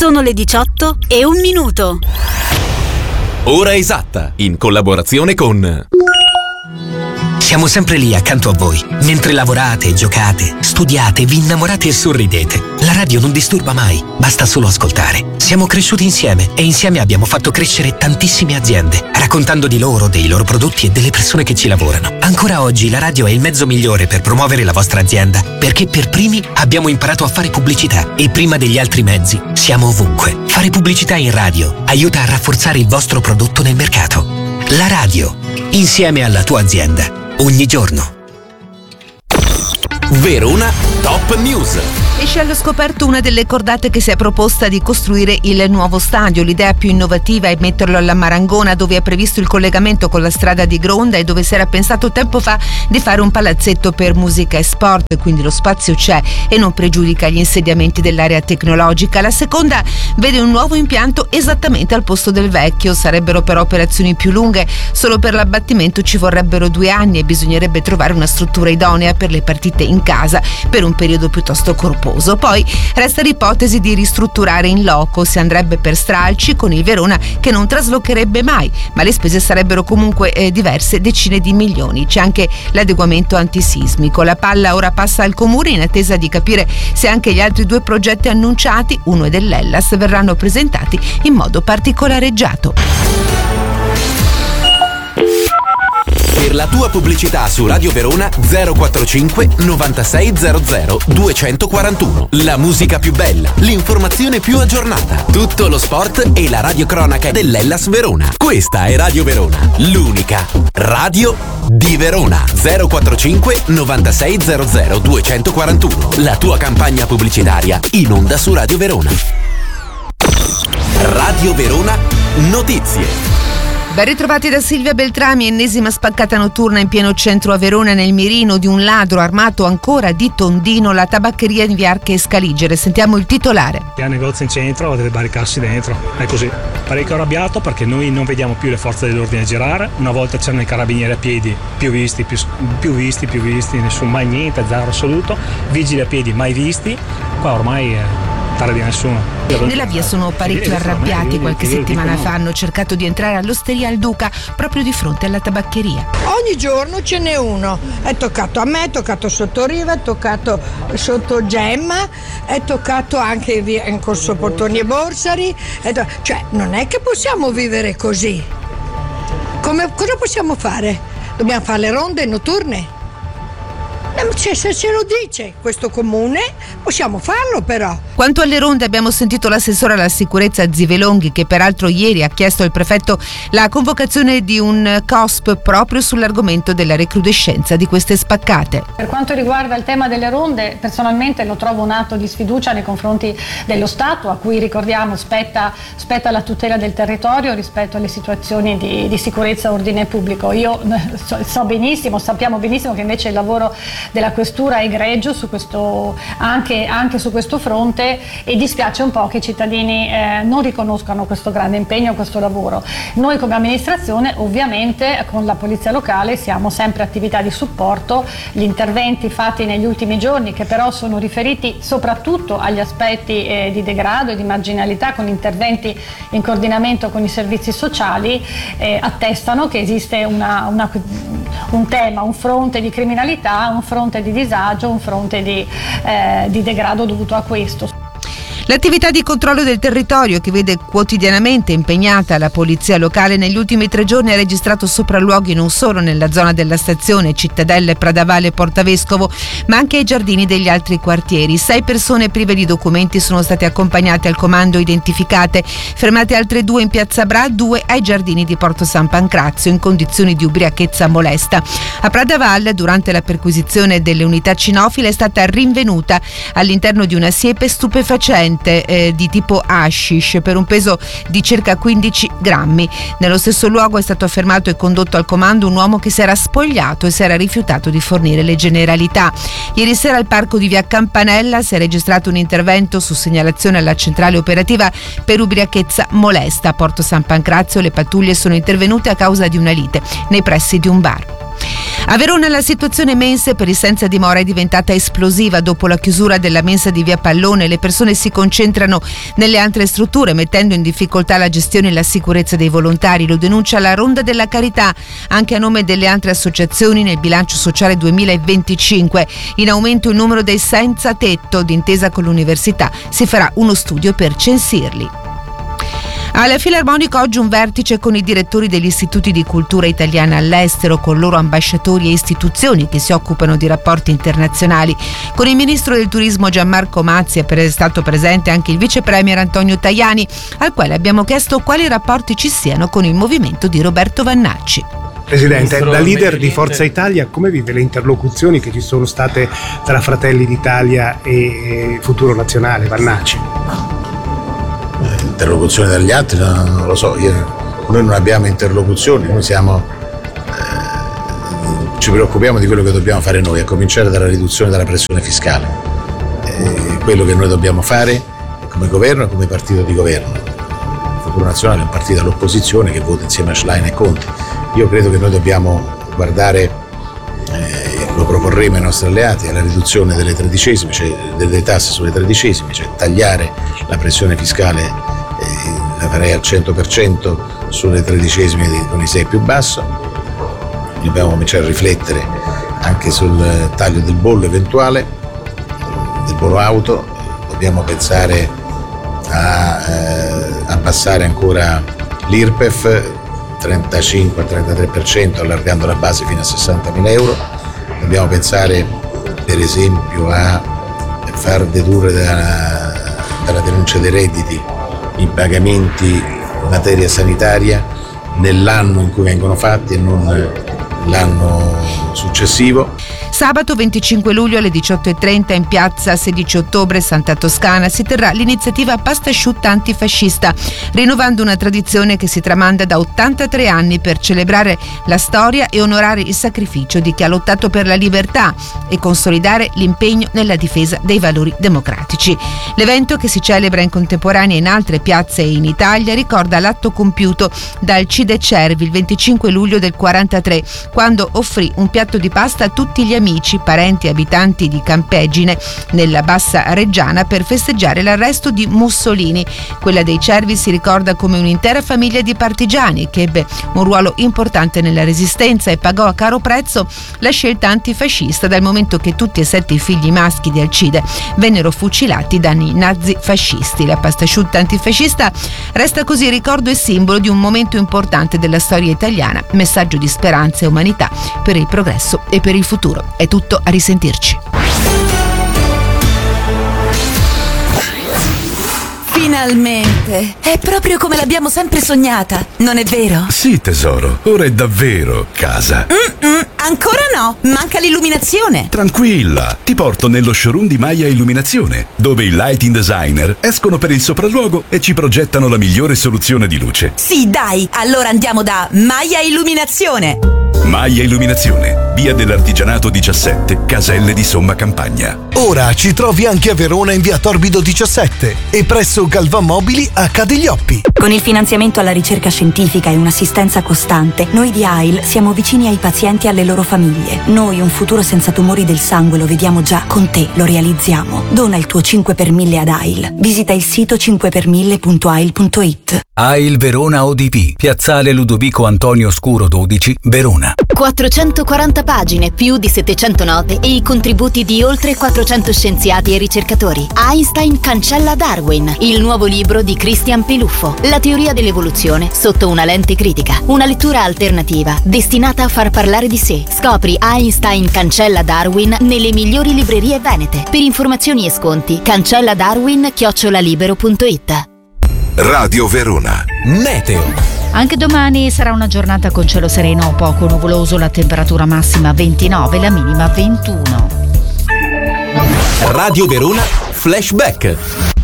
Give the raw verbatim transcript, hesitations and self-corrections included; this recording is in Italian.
Sono le diciotto e un minuto. Ora esatta, in collaborazione con... Siamo sempre lì accanto a voi, mentre lavorate, giocate, studiate, vi innamorate e sorridete. La radio non disturba mai, basta solo ascoltare. Siamo cresciuti insieme e insieme abbiamo fatto crescere tantissime aziende, raccontando di loro, dei loro prodotti e delle persone che ci lavorano. Ancora oggi la radio è il mezzo migliore per promuovere la vostra azienda, perché per primi abbiamo imparato a fare pubblicità e prima degli altri mezzi siamo ovunque. Fare pubblicità in radio aiuta a rafforzare il vostro prodotto nel mercato. La radio, insieme alla tua azienda. Ogni giorno. Verona Top News. Esce allo scoperto una delle cordate che si è proposta di costruire il nuovo stadio. L'idea più innovativa è metterlo alla Marangona, dove è previsto il collegamento con la strada di Gronda e dove si era pensato tempo fa di fare un palazzetto per musica e sport, quindi lo spazio c'è e non pregiudica gli insediamenti dell'area tecnologica. La seconda vede un nuovo impianto esattamente al posto del vecchio. Sarebbero però operazioni più lunghe, solo per l'abbattimento ci vorrebbero due anni e bisognerebbe trovare una struttura idonea per le partite in casa per un periodo piuttosto corposo. Poi resta l'ipotesi di ristrutturare in loco. Si andrebbe per stralci con il Verona che non traslocherebbe mai, ma le spese sarebbero comunque eh, diverse decine di milioni. C'è anche l'adeguamento antisismico. La palla ora passa al Comune in attesa di capire se anche gli altri due progetti annunciati, uno e dell'Hellas, verranno presentati in modo particolareggiato. Per la tua pubblicità su Radio Verona zero quarantacinque novantasei zero zero duecentoquarantuno. La musica più bella, l'informazione più aggiornata, tutto lo sport e la radiocronaca dell'Hellas Verona. Questa è Radio Verona, l'unica radio di Verona. zero quarantacinque novantasei zero zero duecentoquarantuno. La tua campagna pubblicitaria in onda su Radio Verona. Radio Verona Notizie. Ben ritrovati da Silvia Beltrami. Ennesima spaccata notturna in pieno centro a Verona, nel mirino di un ladro armato ancora di tondino, la tabaccheria in via Arche e Scaligere. Sentiamo il titolare. Ha negozio in centro, deve barricarsi dentro, è così. Parecchio arrabbiato perché noi non vediamo più le forze dell'ordine girare. Una volta c'erano i carabinieri a piedi, più visti, più, più visti, più visti, nessun mai niente, zero assoluto. Vigili a piedi mai visti, qua ormai è tale di nessuno. Nella via sono parecchio arrabbiati. Qualche settimana fa hanno cercato di entrare all'Osteria al Duca, proprio di fronte alla tabaccheria. Ogni giorno ce n'è uno, è toccato a me, è toccato sotto Riva, è toccato sotto Gemma, è toccato anche in Corso Portoni e Borsari, to- cioè non è che possiamo vivere così. Come, cosa possiamo fare? Dobbiamo fare le ronde notturne? Cioè, se ce lo dice questo comune possiamo farlo però. Quanto alle ronde abbiamo sentito l'assessore alla sicurezza Zivelonghi, che peraltro ieri ha chiesto al prefetto la convocazione di un C O S P proprio sull'argomento della recrudescenza di queste spaccate. Per quanto riguarda il tema delle ronde, personalmente lo trovo un atto di sfiducia nei confronti dello Stato, a cui ricordiamo spetta, spetta la tutela del territorio rispetto alle situazioni di, di sicurezza e ordine pubblico. Io so, so benissimo, sappiamo benissimo che invece il lavoro della questura è egregio su questo, anche, anche su questo fronte, e dispiace un po' che i cittadini eh, non riconoscano questo grande impegno, questo lavoro. Noi come amministrazione ovviamente con la polizia locale siamo sempre attività di supporto. Gli interventi fatti negli ultimi giorni, che però sono riferiti soprattutto agli aspetti eh, di degrado e di marginalità, con interventi in coordinamento con i servizi sociali, eh, attestano che esiste una, una, un tema, un fronte di criminalità, un fronte di disagio, un fronte di, eh, di degrado dovuto a questo. L'attività di controllo del territorio, che vede quotidianamente impegnata la polizia locale, negli ultimi tre giorni ha registrato sopralluoghi non solo nella zona della stazione, Cittadella, Pradavalle e Portavescovo, ma anche ai giardini degli altri quartieri. Sei persone prive di documenti sono state accompagnate al comando, identificate, fermate altre due in piazza Bra, due ai giardini di Porto San Pancrazio in condizioni di ubriachezza molesta. A Pradavalle, durante la perquisizione delle unità cinofile, è stata rinvenuta all'interno di una siepe stupefacente Eh, di tipo hashish per un peso di circa quindici grammi. Nello stesso luogo è stato fermato e condotto al comando un uomo che si era spogliato e si era rifiutato di fornire le generalità. Ieri sera al parco di via Campanella si è registrato un intervento su segnalazione alla centrale operativa per ubriachezza molesta. A Porto San Pancrazio le pattuglie sono intervenute a causa di una lite nei pressi di un bar. A Verona la situazione mense per il senza dimora è diventata esplosiva. Dopo la chiusura della mensa di via Pallone, le persone si concentrano nelle altre strutture, mettendo in difficoltà la gestione e la sicurezza dei volontari. Lo denuncia la Ronda della Carità, anche a nome delle altre associazioni. Nel bilancio sociale duemilaventicinque in aumento il numero dei senza tetto. D'intesa con l'università si farà uno studio per censirli. Alla Filarmonica oggi un vertice con i direttori degli istituti di cultura italiana all'estero, con loro ambasciatori e istituzioni che si occupano di rapporti internazionali. Con il ministro del turismo Gianmarco Mazzi è stato presente anche il vice premier Antonio Tajani, al quale abbiamo chiesto quali rapporti ci siano con il movimento di Roberto Vannacci. Presidente, da leader di Forza Italia, come vive le interlocuzioni che ci sono state tra Fratelli d'Italia e Futuro Nazionale, Vannacci? Interlocuzioni dagli altri, no, non lo so, io, noi non abbiamo interlocuzioni, noi siamo, eh, ci preoccupiamo di quello che dobbiamo fare noi, a cominciare dalla riduzione della pressione fiscale. Eh, quello che noi dobbiamo fare come governo e come partito di governo. Il Futuro Nazionale è un partito all'opposizione che vota insieme a Schlein e Conte. Io credo che noi dobbiamo guardare, eh, lo proporremo ai nostri alleati, alla riduzione delle tredicesime, cioè delle tasse sulle tredicesime, cioè tagliare la pressione fiscale. Eh, la farei al cento per cento sulle tredicesime di, con i sei più basso. Dobbiamo cominciare a riflettere anche sul taglio del bollo eventuale, del bollo auto. Dobbiamo pensare a eh, abbassare ancora l'I R P E F trentacinque al trentatré per cento, allargando la base fino a sessantamila euro. Dobbiamo pensare per esempio a far dedurre dalla, dalla denuncia dei redditi i pagamenti in materia sanitaria nell'anno in cui vengono fatti e non l'anno successivo. Sabato venticinque luglio alle diciotto e trenta in piazza sedici ottobre Santa Toscana si terrà l'iniziativa Pasta Asciutta Antifascista, rinnovando una tradizione che si tramanda da ottantatré anni per celebrare la storia e onorare il sacrificio di chi ha lottato per la libertà e consolidare l'impegno nella difesa dei valori democratici. L'evento, che si celebra in contemporanea in altre piazze e in Italia, ricorda l'atto compiuto dal Alcide Cervi il venticinque luglio del quarantatré, quando offrì un piatto di pasta a tutti gli amici, parenti e abitanti di Campegine nella Bassa Reggiana per festeggiare l'arresto di Mussolini. Quella dei Cervi si ricorda come un'intera famiglia di partigiani che ebbe un ruolo importante nella resistenza e pagò a caro prezzo la scelta antifascista, dal momento che tutti e sette i figli maschi di Alcide vennero fucilati dai nazifascisti. La pasta asciutta antifascista resta così ricordo e simbolo di un momento importante della storia italiana, messaggio di speranza e umanità per il progresso e per il futuro. È tutto, a risentirci. Finalmente! È proprio come l'abbiamo sempre sognata, non è vero? Sì, tesoro, ora è davvero casa. Mm-mm, ancora no, manca l'illuminazione. Tranquilla, ti porto nello showroom di Maya Illuminazione, dove i lighting designer escono per il sopralluogo e ci progettano la migliore soluzione di luce. Sì, dai, allora andiamo da Maya Illuminazione. Maya Illuminazione, via dell'Artigianato diciassette, Caselle di Somma Campagna. Ora ci trovi anche a Verona in via Torbido diciassette e presso Galvan Mobili a Cadiglioppi. Con il finanziamento alla ricerca scientifica e un'assistenza costante, noi di A I L siamo vicini ai pazienti e alle loro famiglie. Noi un futuro senza tumori del sangue lo vediamo già, con te lo realizziamo. Dona il tuo cinque per mille ad A I L. Visita il sito cinque per mille punto a i l punto i t. A I L Verona O D P, Piazzale Ludovico Antonio Scuro dodici, Verona. quattrocentoquaranta pagine, più di settecento note e i contributi di oltre quattrocento scienziati e ricercatori. Einstein cancella Darwin, il nuovo libro di Christian Peluffo. La teoria dell'evoluzione sotto una lente critica. Una lettura alternativa destinata a far parlare di sé. Scopri Einstein cancella Darwin nelle migliori librerie venete. Per informazioni e sconti cancella darwin chiocciola libero punto it. Radio Verona. Meteo. Anche domani sarà una giornata con cielo sereno, poco nuvoloso, la temperatura massima ventinove, la minima ventuno. Radio Verona Flashback.